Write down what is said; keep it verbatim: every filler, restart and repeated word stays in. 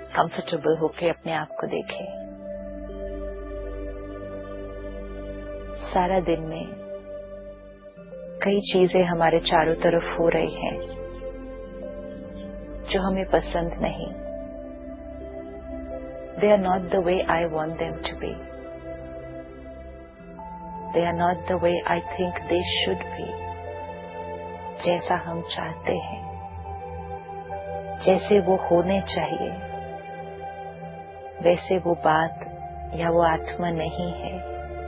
Comfortable होके अपने आप को देखें। सारा दिन में कई चीजें हमारे चारों तरफ हो रही हैं जो हमें पसंद नहीं। They are not the way I want them to be. They are not the way I think they should be. जैसा हम चाहते हैं, जैसे वो होने चाहिए, वैसे वो बात या वो आत्मा नहीं है।